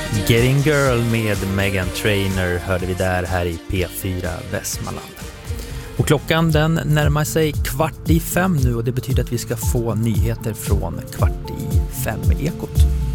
Getting Girl med Meghan Trainor hörde vi där här i P4 Västmanland. Och klockan den närmar sig 4:45 nu och det betyder att vi ska få nyheter från 4:45 Ekot.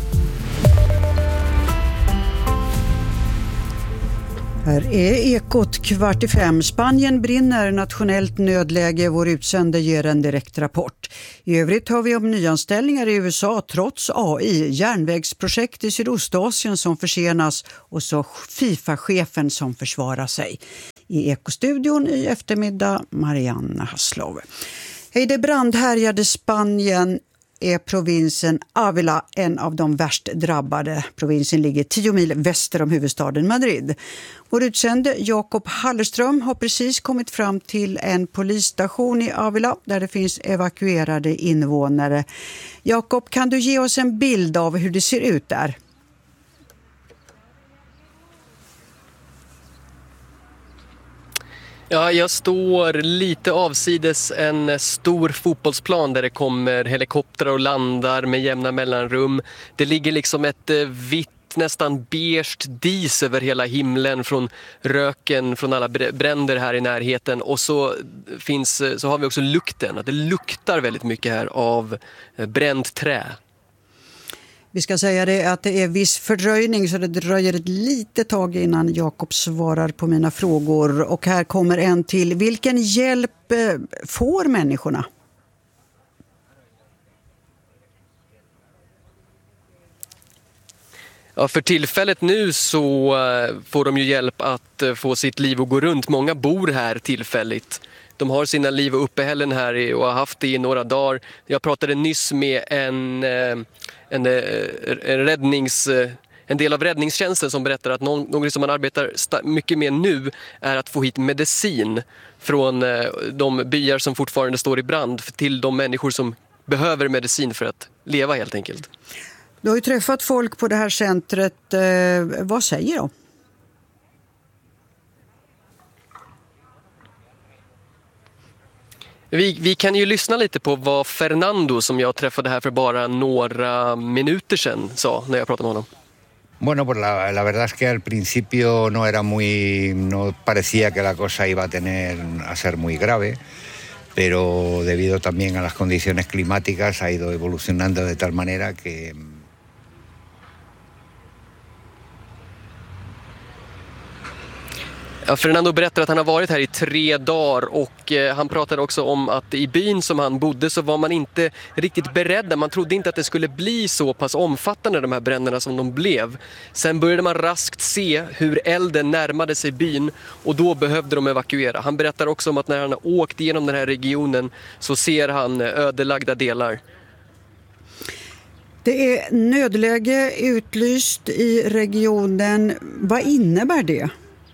Här är Ekot 4:45. Spanien brinner, nationellt nödläge. Vår utsände ger en direkt rapport. I övrigt har vi om nyanställningar i USA trots AI, järnvägsprojekt i Sydostasien som försenas och så FIFA-chefen som försvarar sig. I Ekostudion i eftermiddag, Marianne Hasslov. Hej, det brandhärjade Spanien är provinsen Ávila en av de värst drabbade. Provinsen ligger 10 mil väster om huvudstaden Madrid. Vår utsände Jakob Hallerström har precis kommit fram till en polisstation i Ávila där det finns evakuerade invånare. Jakob, kan du ge oss en bild av hur det ser ut där? Ja, jag står lite avsides en stor fotbollsplan där det kommer helikoptrar och landar med jämna mellanrum. Det ligger liksom ett vitt, nästan beige dis över hela himlen från röken från alla bränder här i närheten. Och så har vi också lukten. Det luktar väldigt mycket här av bränt trä. Vi ska säga det att det är viss fördröjning så det dröjer ett litet tag innan Jakob svarar på mina frågor. Och här kommer en till. Vilken hjälp får människorna? Ja, för tillfället nu så får de ju hjälp att få sitt liv att gå runt. Många bor här tillfälligt. De har sina liv och uppehällen här och har haft det i några dagar. Jag pratade nyss med en del av räddningstjänsten som berättar att något som man arbetar mycket med nu är att få hit medicin från de byar som fortfarande står i brand till de människor som behöver medicin för att leva helt enkelt. Du har ju träffat folk på det här centret. Vad säger de? Vi kan ju lyssna lite på vad Fernando, som jag träffade här för bara några minuter sedan, sa när jag pratade med honom. Bueno, pues la verdad es que al principio no parecía que la cosa iba a ser muy grave, pero debido también a las condiciones climáticas ha ido evolucionando de tal manera que... Ja, Fernando berättar att han har varit här i 3 dagar och han pratade också om att i byn som han bodde så var man inte riktigt beredda. Man trodde inte att det skulle bli så pass omfattande de här bränderna som de blev. Sen började man raskt se hur elden närmade sig byn och då behövde de evakuera. Han berättar också om att när han har åkt genom den här regionen så ser han ödelagda delar. Det är nödläge utlyst i regionen. Vad innebär det?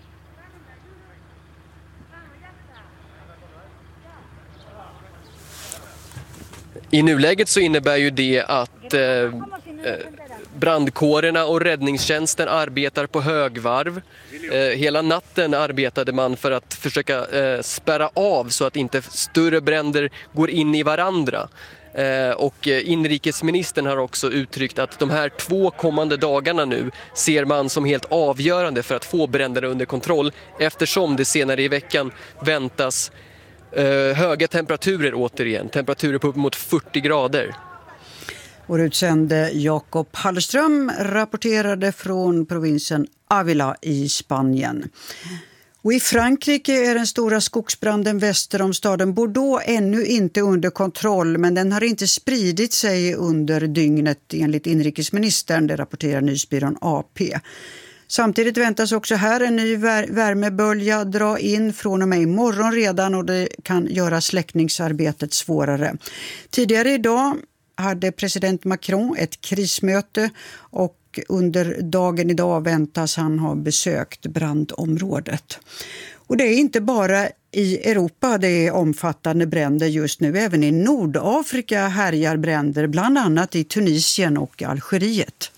I nuläget så innebär ju det att brandkårerna och räddningstjänsten arbetar på högvarv. Hela natten arbetade man för att försöka spärra av så att inte större bränder går in i varandra. Och inrikesministern har också uttryckt att de här 2 kommande dagarna nu ser man som helt avgörande för att få bränderna under kontroll, eftersom det senare i veckan väntas höga temperaturer återigen. Temperaturer på upp mot 40 grader. Vår utsände Jakob Hallerström rapporterade från provinsen Ávila i Spanien. Och i Frankrike är den stora skogsbranden väster om staden Bordeaux ännu inte under kontroll, men den har inte spridit sig under dygnet enligt inrikesministern, det rapporterar nyhetsbyrån AP. Samtidigt väntas också här en ny värmebölja dra in från och med imorgon redan och det kan göra släckningsarbetet svårare. Tidigare idag hade president Macron ett krismöte och under dagen idag väntas han ha besökt brandområdet. Och det är inte bara i Europa det är omfattande bränder just nu. Även i Nordafrika härjar bränder, bland annat i Tunisien och Algeriet.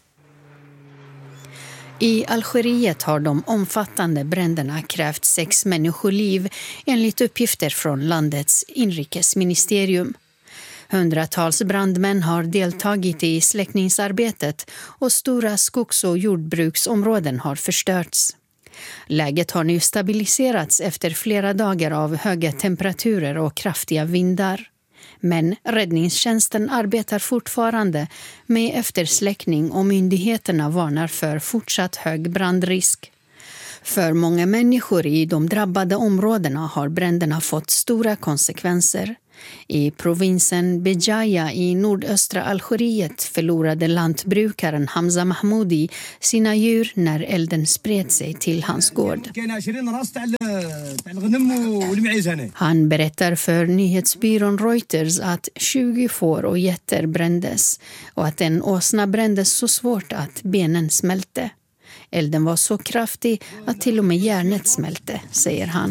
I Algeriet har de omfattande bränderna krävt 6 människoliv enligt uppgifter från landets inrikesministerium. Hundratals brandmän har deltagit i släckningsarbetet och stora skogs- och jordbruksområden har förstörts. Läget har nu stabiliserats efter flera dagar av höga temperaturer och kraftiga vindar. Men räddningstjänsten arbetar fortfarande med eftersläckning och myndigheterna varnar för fortsatt hög brandrisk. För många människor i de drabbade områdena har bränderna fått stora konsekvenser. I provinsen Bejaia i nordöstra Algeriet förlorade lantbrukaren Hamza Mahmoudi sina djur när elden spred sig till hans gård. Han berättar för nyhetsbyrån Reuters att 20 får och getter brändes och att en åsna brändes så svårt att benen smälte. Elden var så kraftig att till och med järnet smälte, säger han.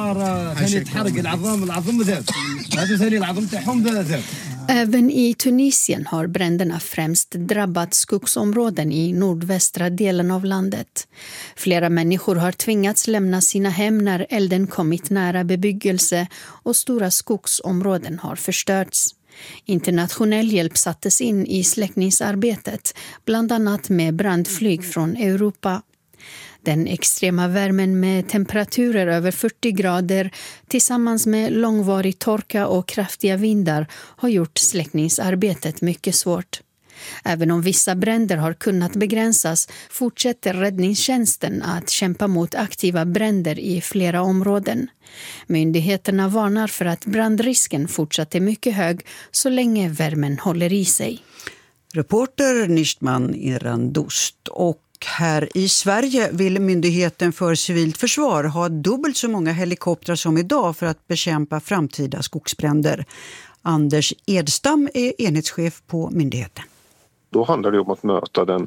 Även i Tunisien har bränderna främst drabbat skogsområden i nordvästra delen av landet. Flera människor har tvingats lämna sina hem när elden kommit nära bebyggelse och stora skogsområden har förstörts. Internationell hjälp sattes in i släckningsarbetet, bland annat med brandflyg från Europa. Den extrema värmen med temperaturer över 40 grader tillsammans med långvarig torka och kraftiga vindar har gjort släckningsarbetet mycket svårt. Även om vissa bränder har kunnat begränsas fortsätter räddningstjänsten att kämpa mot aktiva bränder i flera områden. Myndigheterna varnar för att brandrisken fortsatt är mycket hög så länge värmen håller i sig. Reporter Nishman Irandust. Och här i Sverige vill Myndigheten för civilt försvar ha dubbelt så många helikoptrar som idag för att bekämpa framtida skogsbränder. Anders Edstam är enhetschef på myndigheten. Då handlar det om att möta den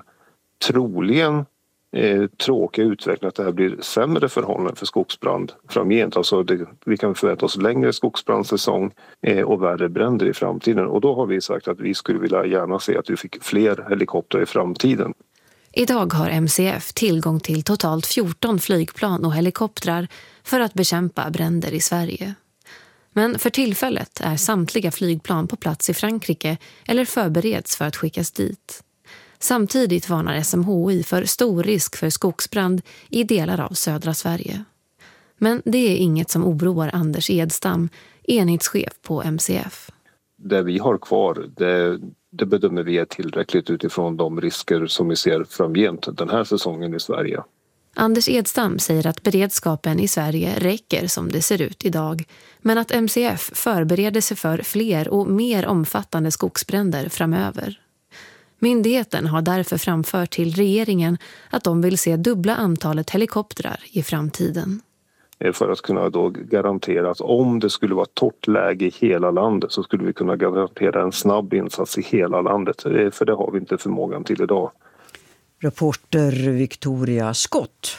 troligen tråkiga utvecklingen att det här blir sämre förhållanden för skogsbrand framgent. Alltså vi kan förvänta oss längre skogsbrandsäsong och värre bränder i framtiden. Och då har vi sagt att vi skulle vilja gärna se att vi fick fler helikoptrar i framtiden. Idag har MCF tillgång till totalt 14 flygplan och helikoptrar för att bekämpa bränder i Sverige. Men för tillfället är samtliga flygplan på plats i Frankrike eller förbereds för att skickas dit. Samtidigt varnar SMHI för stor risk för skogsbrand i delar av södra Sverige. Men det är inget som oroar Anders Edstam, enhetschef på MCF. Det vi har kvar, det bedömer vi är tillräckligt utifrån de risker som vi ser framgent den här säsongen i Sverige. Anders Edstam säger att beredskapen i Sverige räcker som det ser ut idag, men att MCF förbereder sig för fler och mer omfattande skogsbränder framöver. Myndigheten har därför framfört till regeringen att de vill se dubbla antalet helikoptrar i framtiden. För att kunna då garantera att om det skulle vara torrt läge i hela landet så skulle vi kunna garantera en snabb insats i hela landet. För det har vi inte förmågan till idag. Reporter Victoria Skott.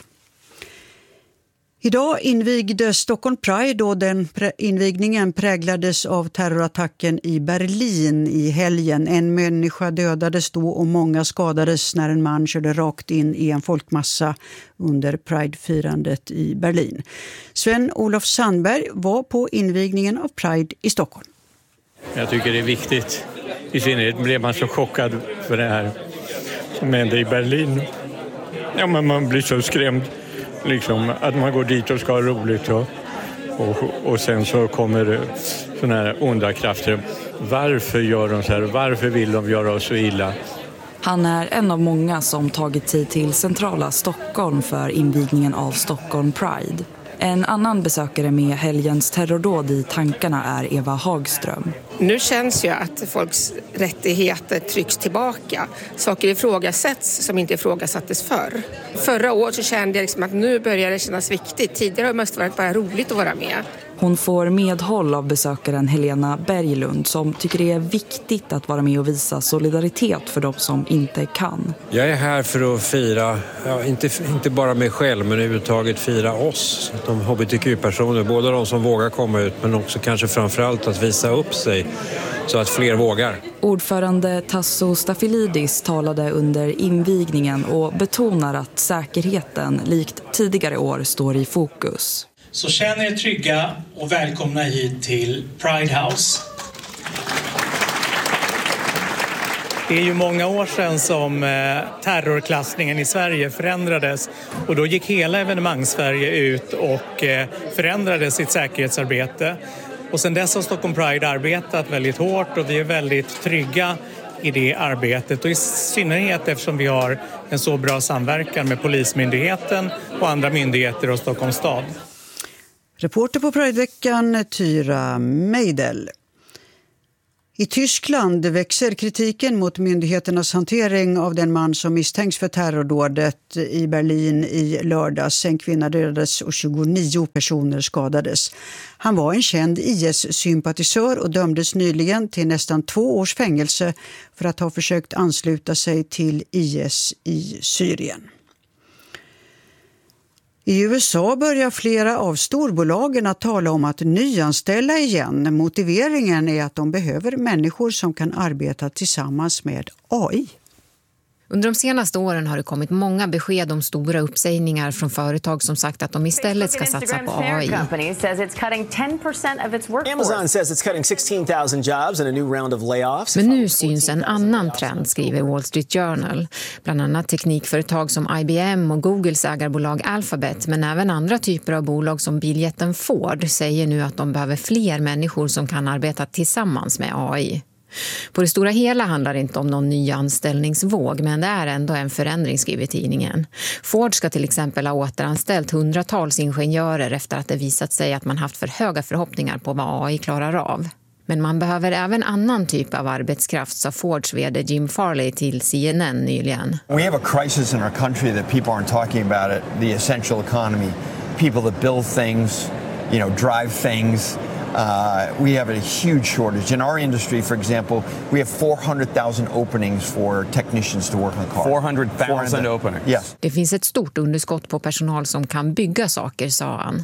Idag invigdes Stockholm Pride och den invigningen präglades av terrorattacken i Berlin i helgen. En människa dödades då och många skadades när en man körde rakt in i en folkmassa under Pride-firandet i Berlin. Sven-Olof Sandberg var på invigningen av Pride i Stockholm. Jag tycker det är viktigt. I synnerhet blev man så chockad för det här som hände i Berlin. Ja, men man blir så skrämd. Liksom, att man går dit och ska ha roligt och sen så kommer såna här onda krafter. Varför gör de så här? Varför vill de göra oss så illa? Han är en av många som tagit sig till centrala Stockholm för invigningen av Stockholm Pride. En annan besökare med helgens terrordåd i tankarna är Eva Hagström. Nu känns ju att folks rättigheter trycks tillbaka. Saker ifrågasätts som inte ifrågasattes förr. Förra året så kände jag liksom att nu börjar det kännas viktigt. Tidigare har det mest varit bara roligt att vara med. Hon får medhåll av besökaren Helena Berglund som tycker det är viktigt att vara med och visa solidaritet för de som inte kan. Jag är här för att fira, inte bara mig själv men överhuvudtaget fira oss, de hbtq-personer, både de som vågar komma ut men också kanske framförallt att visa upp sig så att fler vågar. Ordförande Tasso Stafilidis talade under invigningen och betonar att säkerheten likt tidigare år står i fokus. Så känn er trygga och välkomna hit till Pride House. Det är ju många år sedan som terrorklassningen i Sverige förändrades och då gick hela evenemangssverige ut och förändrade sitt säkerhetsarbete. Och sedan dess har Stockholm Pride arbetat väldigt hårt och vi är väldigt trygga i det arbetet och i synnerhet eftersom vi har en så bra samverkan med Polismyndigheten och andra myndigheter och Stockholms stad. Reporter på Prideveckan Tyra Meidel. I Tyskland växer kritiken mot myndigheternas hantering av den man som misstänks för terrordådet i Berlin i lördags. En kvinna dödades och 29 personer skadades. Han var en känd IS-sympatisör och dömdes nyligen till nästan 2 års fängelse för att ha försökt ansluta sig till IS i Syrien. I USA börjar flera av storbolagen att tala om att nyanställa igen. Motiveringen är att de behöver människor som kan arbeta tillsammans med AI. Under de senaste åren har det kommit många besked om stora uppsägningar från företag som sagt att de istället ska satsa på AI. Amazon says it's cutting 16,000 jobs in a new round of layoffs. Men nu syns en annan trend, skriver Wall Street Journal. Bland annat teknikföretag som IBM och Googles ägarbolag Alphabet, men även andra typer av bolag som biljätten Ford säger nu att de behöver fler människor som kan arbeta tillsammans med AI. På det stora hela handlar det inte om någon ny anställningsvåg, men det är ändå en förändring, skriver tidningen. Ford ska till exempel ha återanställt hundratals ingenjörer efter att det visat sig att man haft för höga förhoppningar på vad AI klarar av. Men man behöver även annan typ av arbetskraft, sa Fords vd Jim Farley till CNN nyligen. We have a crisis in our country that people aren't talking about it, the essential economy. People that build things, drive things. We have a huge shortage. In our industry, for example, we have 400,000 openings for technicians to work on cars. 400,000 openings? Yes. Det finns ett stort underskott på personal som kan bygga saker, sa han.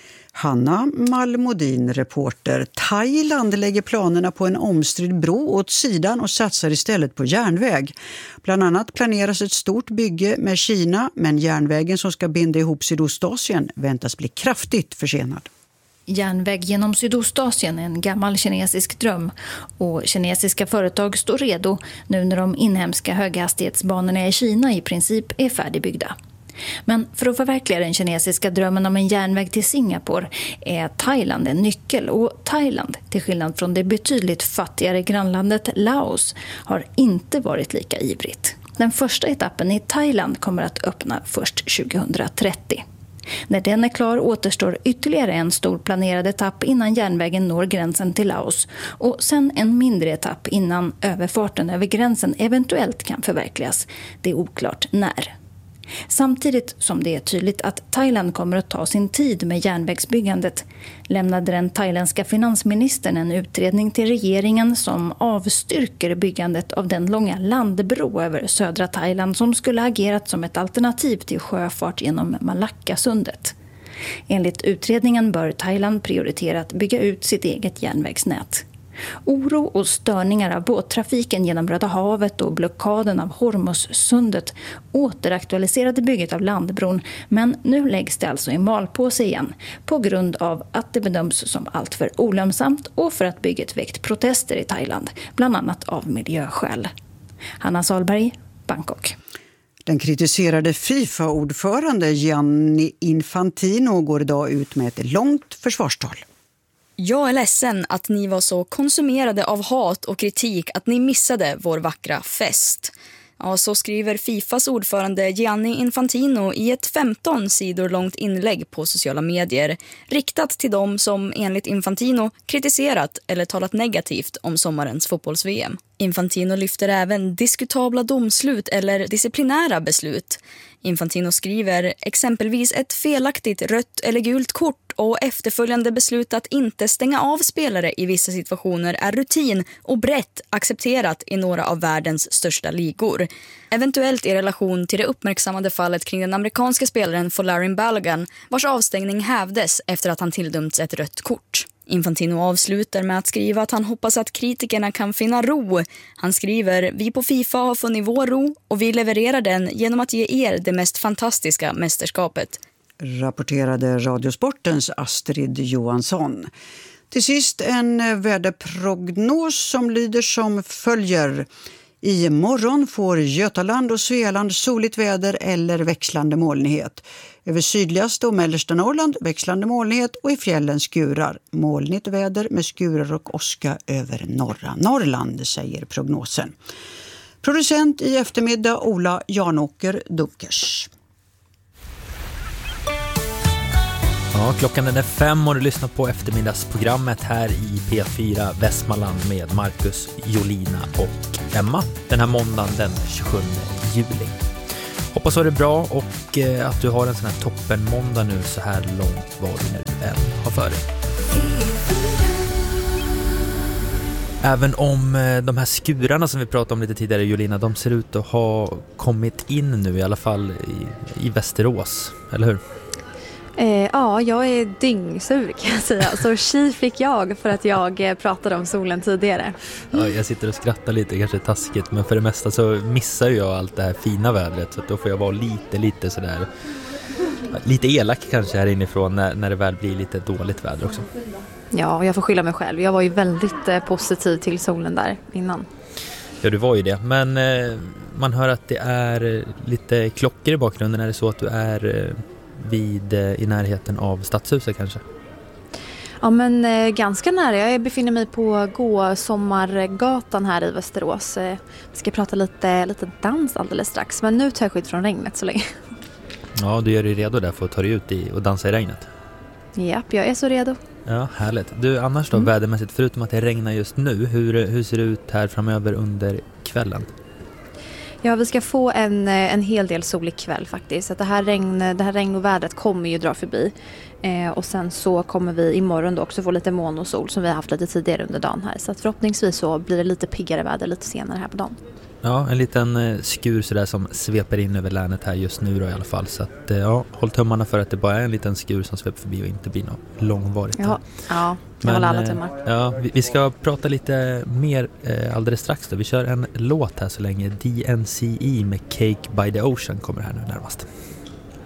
Hanna Malmodin, reporter. Thailand lägger planerna på en omstridd bro åt sidan och satsar istället på järnväg. Bland annat planeras ett stort bygge med Kina, men järnvägen som ska binda ihop Sydostasien väntas bli kraftigt försenad. Järnväg genom Sydostasien är en gammal kinesisk dröm och kinesiska företag står redo nu när de inhemska höghastighetsbanorna i Kina i princip är färdigbyggda. Men för att förverkliga den kinesiska drömmen om en järnväg till Singapore är Thailand en nyckel, och Thailand, till skillnad från det betydligt fattigare grannlandet Laos, har inte varit lika ivrigt. Den första etappen i Thailand kommer att öppna först 2030. När den är klar återstår ytterligare en stor planerad etapp innan järnvägen når gränsen till Laos, och sen en mindre etapp innan överfarten över gränsen eventuellt kan förverkligas. Det är oklart när. Samtidigt som det är tydligt att Thailand kommer att ta sin tid med järnvägsbyggandet lämnade den thailändska finansministern en utredning till regeringen som avstyrker byggandet av den långa landbro över södra Thailand som skulle agerat som ett alternativ till sjöfart genom Malackasundet. Enligt utredningen bör Thailand prioritera att bygga ut sitt eget järnvägsnät. Oro och störningar av båttrafiken genom Röda havet och blockaden av Hormuzsundet återaktualiserade bygget av landbron, men nu läggs det alltså i malpåse igen på grund av att det bedöms som alltför olönsamt och för att bygget väckt protester i Thailand, bland annat av miljöskäl. Hanna Salberg, Bangkok. Den kritiserade FIFA-ordförande Gianni Infantino går idag ut med ett långt försvarstal. Jag är ledsen att ni var så konsumerade av hat och kritik att ni missade vår vackra fest. Ja, så skriver FIFAs ordförande Gianni Infantino i ett 15 sidor långt inlägg på sociala medier, riktat till dem som enligt Infantino kritiserat eller talat negativt om sommarens fotbolls-VM. Infantino lyfter även diskutabla domslut eller disciplinära beslut. Infantino skriver exempelvis ett felaktigt rött eller gult kort och efterföljande beslut att inte stänga av spelare i vissa situationer är rutin och brett accepterat i några av världens största ligor. Eventuellt i relation till det uppmärksammade fallet kring den amerikanska spelaren Folarin Balogun, vars avstängning hävdes efter att han tilldömts ett rött kort. Infantino avslutar med att skriva att han hoppas att kritikerna kan finna ro. Han skriver: vi på FIFA har funnit vår ro och vi levererar den genom att ge er det mest fantastiska mästerskapet. Rapporterade Radiosportens Astrid Johansson. Till sist en väderprognos som lyder som följer. I morgon får Götaland och Svealand soligt väder eller växlande molnighet. Över sydligaste och mellersta Norrland växlande molnighet och i fjällen skurar. Molnigt väder med skurar och åska över norra Norrland, säger prognosen. Producent i eftermiddag Ola Janåker Dukers. Ja, klockan den är 5 och du lyssnar på eftermiddagsprogrammet här i P4 Västmanland med Marcus, Jolina och Emma. Den här måndagen den 27 juli. Hoppas att det är bra och att du har en sån här toppen måndag nu så här långt vad du nu än har för dig. Även om de här skurarna som vi pratade om lite tidigare, Jolina, de ser ut att ha kommit in nu i alla fall i Västerås, eller hur? Ja, jag är dyngsur kan jag säga. Så tji fick jag för att jag pratade om solen tidigare. Ja, jag sitter och skrattar lite, kanske taskigt, men för det mesta så missar jag allt det här fina vädret. Så då får jag vara lite sådär, lite elak kanske här inifrån när det väl blir lite dåligt väder också. Ja, jag får skylla mig själv. Jag var ju väldigt positiv till solen där innan. Ja, du var ju det. Men man hör att det är lite klockor i bakgrunden. Är det så att du är i närheten av Stadshuset kanske? Ja, men ganska nära. Jag befinner mig på Sommargatan här i Västerås. Vi ska prata lite dans alldeles strax. Men nu tar jag skydd från regnet så länge. Ja, du gör dig redo där för att ta dig ut och dansa i regnet. Japp, jag är så redo. Ja, härligt. Du, annars då vädermässigt, förutom att det regnar just nu, hur ser det ut här framöver under kvällen? Ja, vi ska få en hel del solig kväll faktiskt. Att det här regn och vädret kommer ju dra förbi. Och sen så kommer vi imorgon då också få lite moln och sol som vi har haft lite tidigare under dagen här. Så att förhoppningsvis så blir det lite piggare väder lite senare här på dagen. Ja, en liten skur sådär som sveper in över länet här just nu då i alla fall. Så att ja, håll tummarna för att det bara är en liten skur som sveper förbi och inte blir något långvarigt. Ja, jag håller alla tummar. Ja, vi ska prata lite mer alldeles strax då. Vi kör en låt här så länge. DNCE med Cake by the Ocean kommer här nu närmast.